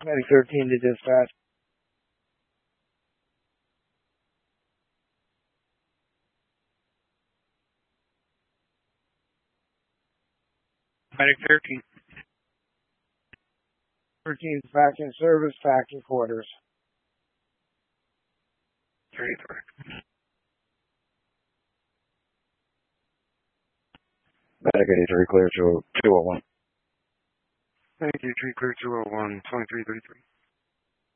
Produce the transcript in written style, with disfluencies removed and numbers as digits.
Medic 13 to dispatch. Medic 13. 13 is back in service, back in quarters. 33. Medic 83, clear to 201. Medic 83, clear 201, 2333.